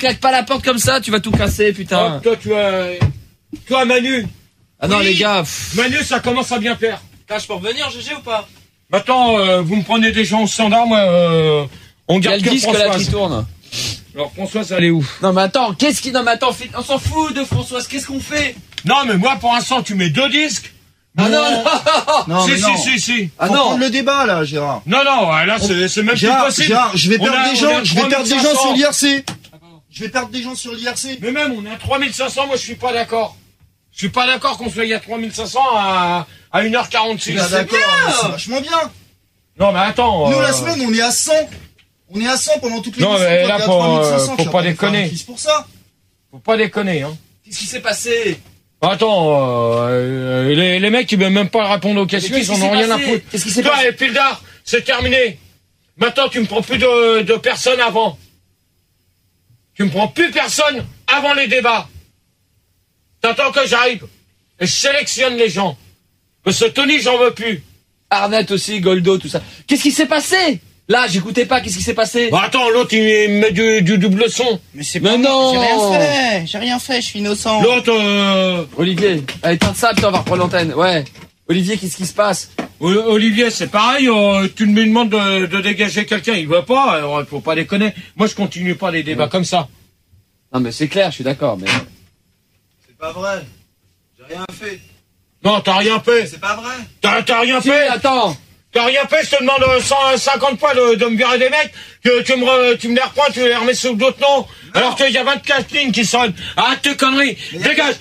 claque pas la porte comme ça, tu vas tout casser, putain. Oh, toi, Manu. Ah non, oui, les gars. Manu, ça commence à bien faire. Je peux revenir, GG, ou pas? Maintenant, vous me prenez des gens au standard, moi, on Il y a garde le que disque là Françoise. qui tourne. Alors, Françoise, elle est où? Non, mais attends, on s'en fout de Françoise, qu'est-ce qu'on fait? Non, mais moi, pour l'instant, tu mets 2 disques. Ah non, Non, mais non. Si. Ah Faut non. prendre le débat, là, Gérard. Non, là, c'est même plus possible. Gérard, je vais On perdre a- des on a gens, je vais perdre des gens 3500. sur l'IRC. Je vais perdre des gens sur l'IRC. Mais même, on est à 3500, moi, je suis pas d'accord. Je suis pas d'accord qu'on soit à 3500 à 1h46. Bah, d'accord, c'est vachement bien. Non, mais attends. Nous, la semaine, on est à 100. On est à 100 pendant toute l'émission. Non, mais toi, là, t'es à faut 3500, pas tu vas nous faire déconner. un quiz pour ça. Faut pas déconner, hein. Qu'est-ce qui s'est passé? Attends, les mecs, ils veulent même pas répondre aux questions, ils en ont rien à foutre. Qu'est-ce qui s'est Toi, passé? Pildar, c'est terminé. Maintenant, tu me prends plus de personnes avant. Tu me prends plus personne avant les débats. T'attends que j'arrive. Et je sélectionne les gens. Parce que Tony, j'en veux plus. Arnett aussi, Goldo, tout ça. Qu'est-ce qui s'est passé? Là, j'écoutais pas, qu'est-ce qui s'est passé? Bah attends, l'autre, il me met du double son. Mais c'est Mais non! J'ai rien fait, je suis innocent. L'autre, Olivier, allez, éteins ça, putain, on va reprendre l'antenne. Ouais. Olivier, qu'est-ce qui se passe? Olivier, c'est pareil, tu me demandes de dégager quelqu'un, il veut pas, alors faut pas déconner. Moi, je continue pas les débats comme ça. Non, mais c'est clair, je suis d'accord, mais. C'est pas vrai. J'ai rien fait. Non, t'as rien fait. C'est pas vrai. T'as rien Si, fait. attends! T'as rien fait, je te demande 150 fois de me virer des mecs, que tu me les reprends, tu les remets sous d'autres noms, alors qu'il y a 24 lignes qui sonnent. Arrête tes conneries, dégage,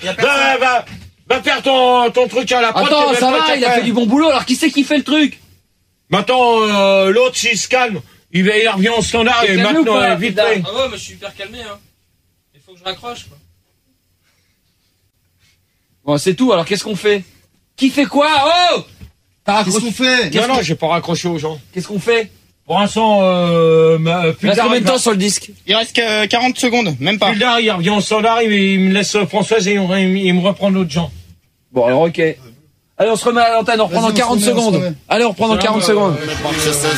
va faire ton truc à la pointe. Attends, ça va, il a fait du bon boulot, alors qui c'est qui fait le truc? Maintenant, l'autre, s'il se calme, il revient au standard, T'es et calmé ou maintenant, pas, vite Pildar? fait. Ah ouais, mais je suis hyper calmé, hein. Il faut que je raccroche, quoi. Bon, c'est tout, alors qu'est-ce qu'on fait? Qui fait quoi? Oh! T'as Qu'est-ce raccroché. qu'on fait? Non, j'ai pas raccroché aux gens. Qu'est-ce qu'on fait? Pour l'instant, Il reste combien de temps sur le disque? Il reste que 40 secondes, même pas. Pildar, il revient au standard, il me laisse Françoise et il me reprend d'autres gens. Bon, alors ok. Allez, on se remet à l'antenne, on reprend dans Vas-y, on se 40 remet, on se secondes. remet. Allez, on reprend dans 40 secondes.